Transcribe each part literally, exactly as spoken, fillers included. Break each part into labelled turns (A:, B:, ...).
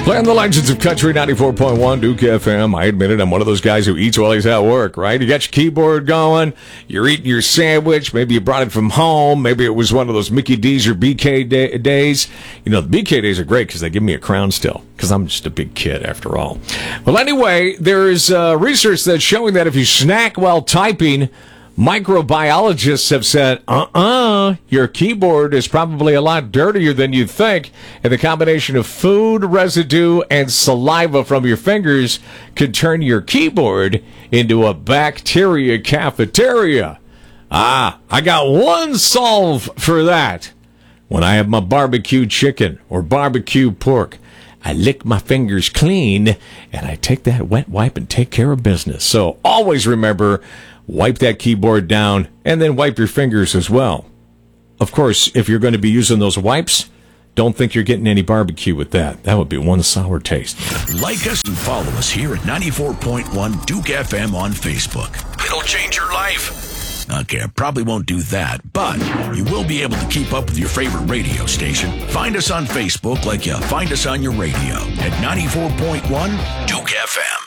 A: Playing the Legends of Country ninety-four point one Duke F M. I admit it, I'm one of those guys who eats while he's at work, right? You got your keyboard going, you're eating your sandwich, maybe you brought it from home, maybe it was one of those Mickey D's or B K day- days. You know, the B K days are great because they give me a crown still, because I'm just a big kid after all. Well, anyway, there is uh, research that's showing that if you snack while typing, microbiologists have said, uh-uh, your keyboard is probably a lot dirtier than you think, and the combination of food residue and saliva from your fingers could turn your keyboard into a bacteria cafeteria. Ah, I got one solve for that. When I have my barbecue chicken or barbecue pork, I lick my fingers clean, and I take that wet wipe and take care of business. So always remember, wipe that keyboard down, and then wipe your fingers as well. Of course, if you're going to be using those wipes, don't think you're getting any barbecue with that. That would be one sour taste.
B: Like us and follow us here at ninety-four point one Duke F M on Facebook. It'll change your life. Okay, I probably won't do that, but you will be able to keep up with your favorite radio station. Find us on Facebook like you find us on your radio at ninety-four point one Duke F M.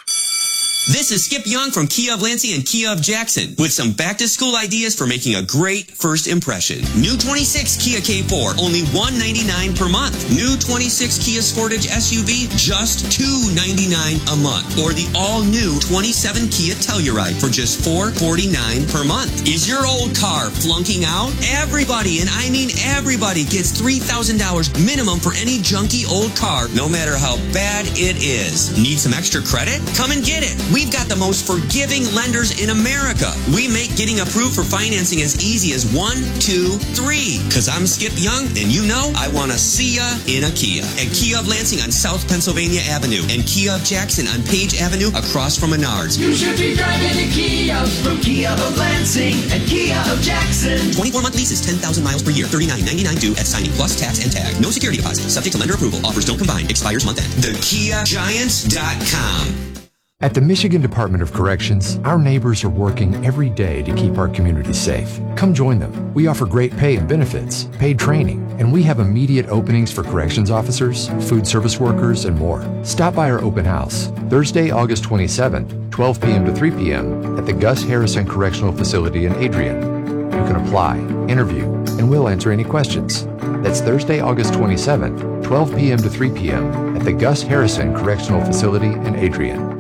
C: This is Skip Young from Kia of Lansing and Kia of Jackson with some back-to-school ideas for making a great first impression. New twenty-six Kia K four, only one hundred ninety-nine dollars per month. New twenty-six Kia Sportage S U V, just two hundred ninety-nine dollars a month. Or the all-new twenty-seven Kia Telluride for just four hundred forty-nine dollars per month. Is your old car flunking out? Everybody, and I mean everybody, gets three thousand dollars minimum for any junky old car, no matter how bad it is. Need some extra credit? Come and get it. We've got the most forgiving lenders in America. We make getting approved for financing as easy as one, two, three. Because I'm Skip Young, and you know I want to see ya in a Kia. At Kia of Lansing on South Pennsylvania Avenue and Kia of Jackson on Page Avenue across from Menards.
D: You should be driving a Kia from Kia of Lansing and Kia of Jackson.
C: twenty-four month leases, ten thousand miles per year, thirty-nine ninety-nine due at signing plus tax and tag. No security deposit. Subject to lender approval. Offers don't combine. Expires month end. the kia giants dot com.
E: At the Michigan Department of Corrections, our neighbors are working every day to keep our community safe. Come join them. We offer great pay and benefits, paid training, and we have immediate openings for corrections officers, food service workers, and more. Stop by our open house, Thursday, August twenty-seventh, twelve p.m. to three p.m. at the Gus Harrison Correctional Facility in Adrian. You can apply, interview, and we'll answer any questions. That's Thursday, August twenty-seventh, twelve p.m. to three p.m. at the Gus Harrison Correctional Facility in Adrian.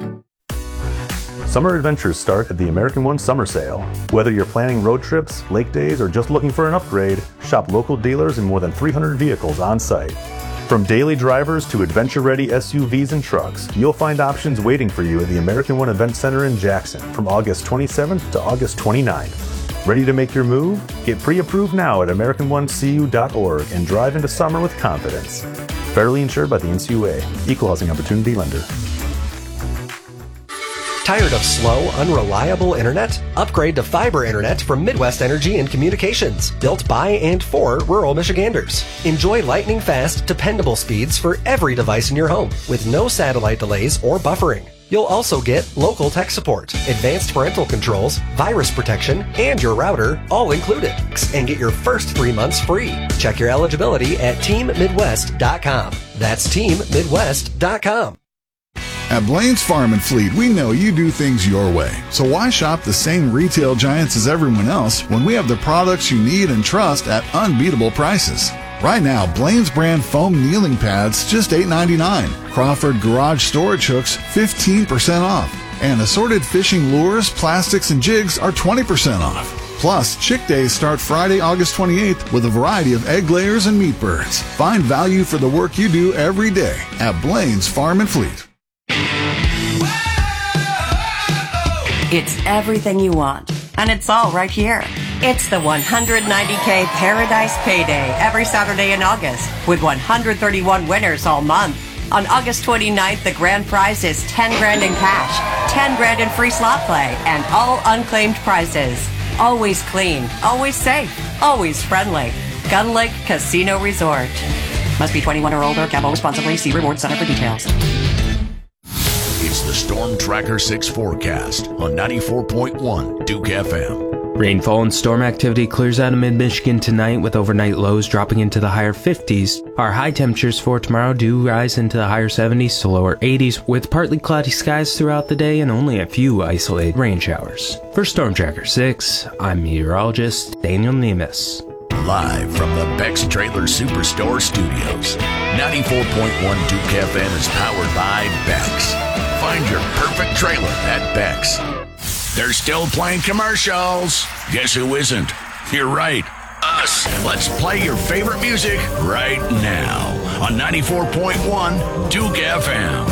F: Summer adventures start at the American One Summer Sale. Whether you're planning road trips, lake days, or just looking for an upgrade, shop local dealers and more than three hundred vehicles on site. From daily drivers to adventure-ready S U Vs and trucks, you'll find options waiting for you at the American One Event Center in Jackson from August twenty-seventh to August twenty-ninth. Ready to make your move? Get pre-approved now at American One C U dot org and drive into summer with confidence. Federally insured by the N C U A. Equal Housing Opportunity Lender.
G: Tired of slow, unreliable internet? Upgrade to fiber internet from Midwest Energy and Communications, built by and for rural Michiganders. Enjoy lightning fast, dependable speeds for every device in your home, with no satellite delays or buffering. You'll also get local tech support, advanced parental controls, virus protection, and your router all included. And get your first three months free. Check your eligibility at team midwest dot com. That's team midwest dot com.
H: At Blaine's Farm and Fleet, we know you do things your way. So why shop the same retail giants as everyone else when we have the products you need and trust at unbeatable prices? Right now, Blaine's brand foam kneeling pads, just eight ninety-nine. Crawford garage storage hooks, fifteen percent off. And assorted fishing lures, plastics, and jigs are twenty percent off. Plus, Chick Days start Friday, August twenty-eighth with a variety of egg layers and meat birds. Find value for the work you do every day at Blaine's Farm and Fleet.
I: It's everything you want, and it's all right here. It's the one hundred ninety K Paradise Payday every Saturday in August, with one hundred thirty-one winners all month. On August twenty-ninth, the grand prize is ten grand in cash, ten grand in free slot play, and all unclaimed prizes. Always clean, always safe, always friendly. Gun Lake Casino Resort. Must be twenty-one or older. Gamble responsibly. See Reward Center for details.
B: It's the Storm Tracker six forecast on ninety-four point one Duke F M.
J: Rainfall and storm activity clears out of mid-Michigan tonight with overnight lows dropping into the higher fifties. Our high temperatures for tomorrow do rise into the higher seventies to lower eighties with partly cloudy skies throughout the day and only a few isolated rain showers. For Storm Tracker six, I'm meteorologist Daniel Nemes.
B: Live from the Beck's Trailer Superstore Studios, ninety-four point one Duke F M is powered by Beck's. Find your perfect trailer at Beck's. They're still playing commercials. Guess who isn't? You're right, us. Let's play your favorite music right now on ninety-four point one Duke F M.